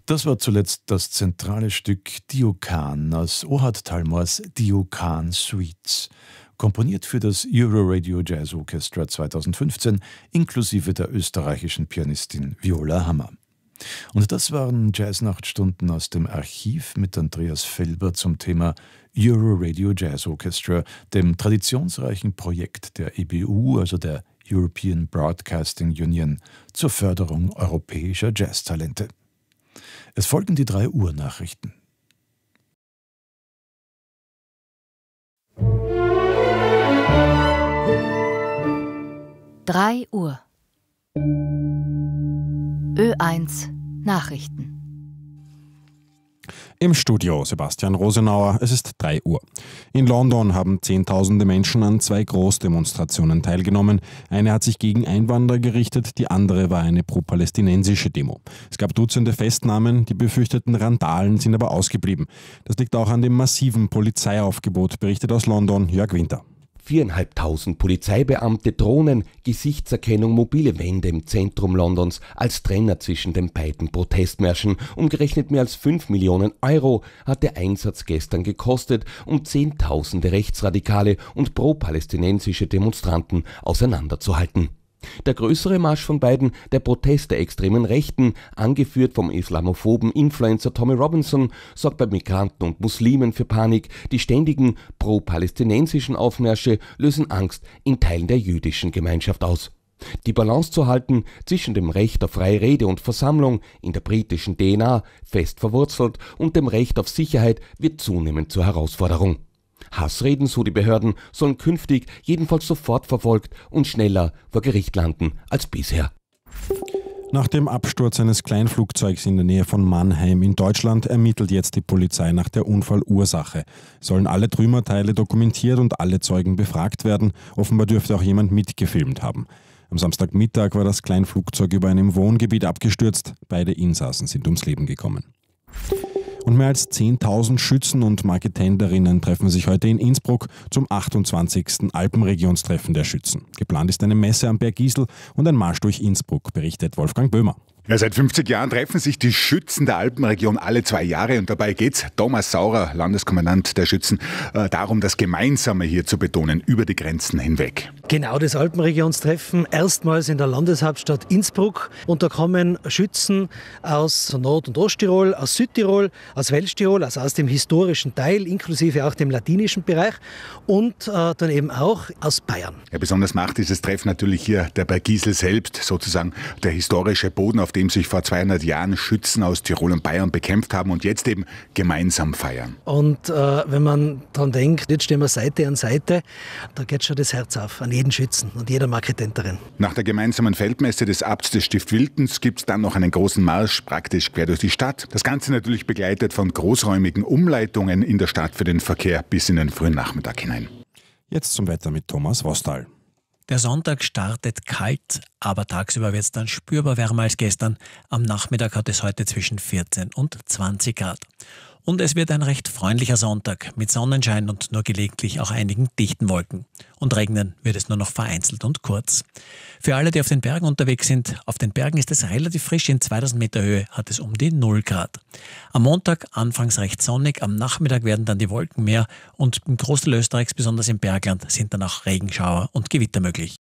Das war zuletzt das zentrale Stück Diokhan aus Ohad Talmors Diokhan Suites, komponiert für das Euro-Radio Jazz Orchestra 2015 inklusive der österreichischen Pianistin Viola Hammer. Und das waren Jazznachtstunden aus dem Archiv mit Andreas Felber zum Thema Euro-Radio Jazz Orchestra, dem traditionsreichen Projekt der EBU, also der European Broadcasting Union, zur Förderung europäischer Jazztalente. Es folgen die 3 Uhr Nachrichten. Drei Uhr. Ö1 Nachrichten. Im Studio Sebastian Rosenauer, es ist 3 Uhr. In London haben Zehntausende Menschen an 2 Großdemonstrationen teilgenommen. Eine hat sich gegen Einwanderer gerichtet, die andere war eine pro-palästinensische Demo. Es gab Dutzende Festnahmen, die befürchteten Randalen sind aber ausgeblieben. Das liegt auch an dem massiven Polizeiaufgebot, berichtet aus London Jörg Winter. 4.500 Polizeibeamte, Drohnen, Gesichtserkennung, mobile Wände im Zentrum Londons als Trenner zwischen den beiden Protestmärschen. Umgerechnet mehr als 5 Millionen Euro hat der Einsatz gestern gekostet, um Zehntausende rechtsradikale und pro-palästinensische Demonstranten auseinanderzuhalten. Der größere Marsch von beiden, der Protest der extremen Rechten, angeführt vom islamophoben Influencer Tommy Robinson, sorgt bei Migranten und Muslimen für Panik. Die ständigen pro-palästinensischen Aufmärsche lösen Angst in Teilen der jüdischen Gemeinschaft aus. Die Balance zu halten zwischen dem Recht auf freie Rede und Versammlung, in der britischen DNA fest verwurzelt, und dem Recht auf Sicherheit wird zunehmend zur Herausforderung. Hassreden, so die Behörden, sollen künftig jedenfalls sofort verfolgt und schneller vor Gericht landen als bisher. Nach dem Absturz eines Kleinflugzeugs in der Nähe von Mannheim in Deutschland ermittelt jetzt die Polizei nach der Unfallursache. Sollen alle Trümmerteile dokumentiert und alle Zeugen befragt werden. Offenbar dürfte auch jemand mitgefilmt haben. Am Samstagmittag war das Kleinflugzeug über einem Wohngebiet abgestürzt. Beide Insassen sind ums Leben gekommen. Und mehr als 10.000 Schützen und Marketenderinnen treffen sich heute in Innsbruck zum 28. Alpenregionstreffen der Schützen. Geplant ist eine Messe am Berg Gisel und ein Marsch durch Innsbruck, berichtet Wolfgang Böhmer. Ja, seit 50 Jahren treffen sich die Schützen der Alpenregion alle 2 Jahre und dabei geht's, Thomas Saurer, Landeskommandant der Schützen, darum, das Gemeinsame hier zu betonen, über die Grenzen hinweg. Genau, das Alpenregionstreffen erstmals in der Landeshauptstadt Innsbruck, und da kommen Schützen aus Nord- und Osttirol, aus Südtirol, aus Welschtirol, also aus dem historischen Teil, inklusive auch dem ladinischen Bereich, und dann eben auch aus Bayern. Ja, besonders macht dieses Treffen natürlich hier der Berg Gisel selbst, sozusagen der historische Boden, auf dem sich vor 200 Jahren Schützen aus Tirol und Bayern bekämpft haben und jetzt eben gemeinsam feiern. Und wenn man daran denkt, jetzt stehen wir Seite an Seite, da geht schon das Herz auf an jeden Schützen und jeder Marketenterin. Nach der gemeinsamen Feldmesse des Abts des Stift Wiltens gibt es dann noch einen großen Marsch, praktisch quer durch die Stadt. Das Ganze natürlich begleitet von großräumigen Umleitungen in der Stadt für den Verkehr bis in den frühen Nachmittag hinein. Jetzt zum Wetter mit Thomas Wostal. Der Sonntag startet kalt, aber tagsüber wird es dann spürbar wärmer als gestern. Am Nachmittag hat es heute zwischen 14 und 20 Grad. Und es wird ein recht freundlicher Sonntag mit Sonnenschein und nur gelegentlich auch einigen dichten Wolken. Und regnen wird es nur noch vereinzelt und kurz. Für alle, die auf den Bergen unterwegs sind, auf den Bergen ist es relativ frisch. In 2000 Meter Höhe hat es um die 0 Grad. Am Montag anfangs recht sonnig, am Nachmittag werden dann die Wolken mehr und im Großteil Österreichs, besonders im Bergland, sind dann auch Regenschauer und Gewitter möglich.